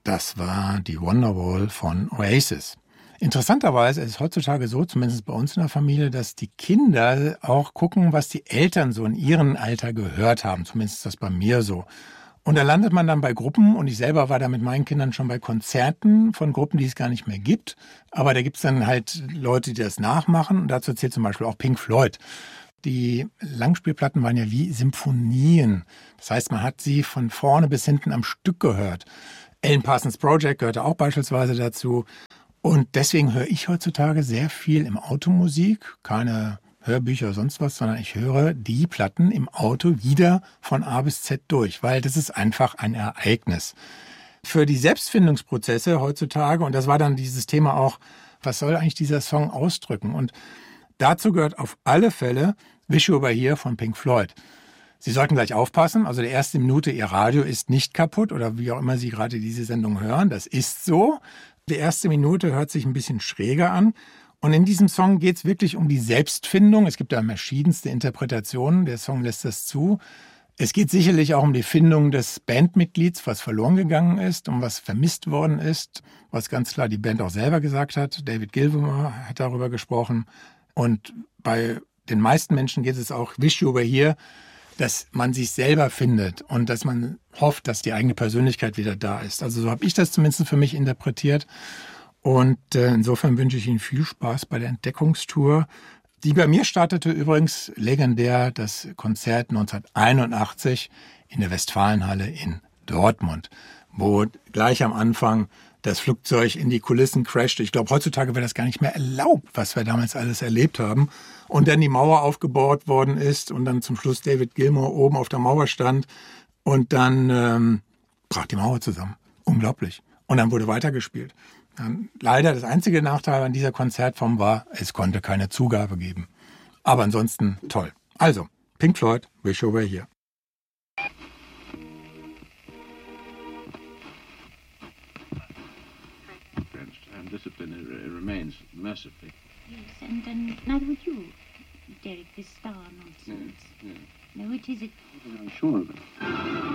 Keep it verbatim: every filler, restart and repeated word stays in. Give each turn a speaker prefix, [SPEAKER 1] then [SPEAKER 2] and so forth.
[SPEAKER 1] Das war die Wonderwall von Oasis. Interessanterweise ist es heutzutage so, zumindest bei uns in der Familie, dass die Kinder auch gucken, was die Eltern so in ihrem Alter gehört haben. Zumindest ist das bei mir so. Und da landet man dann bei Gruppen, und ich selber war da mit meinen Kindern schon bei Konzerten von Gruppen, die es gar nicht mehr gibt. Aber da gibt es dann halt Leute, die das nachmachen. Und dazu zählt zum Beispiel auch Pink Floyd. Die Langspielplatten waren ja wie Symphonien. Das heißt, man hat sie von vorne bis hinten am Stück gehört. Alan Parsons Project gehörte auch beispielsweise dazu. Und deswegen höre ich heutzutage sehr viel im Auto Musik, keine Hörbücher oder sonst was, sondern ich höre die Platten im Auto wieder von A bis Z durch, weil das ist einfach ein Ereignis. Für die Selbstfindungsprozesse heutzutage, und das war dann dieses Thema auch, was soll eigentlich dieser Song ausdrücken? Und dazu gehört auf alle Fälle Wish You Were Here von Pink Floyd. Sie sollten gleich aufpassen, also die erste Minute, Ihr Radio ist nicht kaputt oder wie auch immer Sie gerade diese Sendung hören, das ist so. Die erste Minute hört sich ein bisschen schräger an. Und in diesem Song geht es wirklich um die Selbstfindung. Es gibt da verschiedenste Interpretationen. Der Song lässt das zu. Es geht sicherlich auch um die Findung des Bandmitglieds, was verloren gegangen ist und was vermisst worden ist, was ganz klar die Band auch selber gesagt hat. David Gilmour hat darüber gesprochen. Und bei den meisten Menschen geht es auch, Wish You Were Here, dass man sich selber findet und dass man hofft, dass die eigene Persönlichkeit wieder da ist. Also so habe ich das zumindest für mich interpretiert. Und äh, insofern wünsche ich Ihnen viel Spaß bei der Entdeckungstour. Die bei mir startete übrigens legendär das Konzert neunzehnhunderteinundachtzig in der Westfalenhalle in Dortmund, wo gleich am Anfang das Flugzeug in die Kulissen crashte. Ich glaube, heutzutage wäre das gar nicht mehr erlaubt, was wir damals alles erlebt haben. Und dann die Mauer aufgebaut worden ist und dann zum Schluss David Gilmour oben auf der Mauer stand und dann ähm, brach die Mauer zusammen. Unglaublich. Und dann wurde weitergespielt. Dann, leider das einzige Nachteil an dieser Konzertform war, es konnte keine Zugabe geben. Aber ansonsten toll. Also, Pink Floyd, Wish You Were Here.
[SPEAKER 2] Discipline remains mercifully.
[SPEAKER 3] Yes, and, and neither would you, Derek, this star nonsense.
[SPEAKER 2] Yeah, yeah.
[SPEAKER 3] No, it is it.
[SPEAKER 2] I'm sure of it.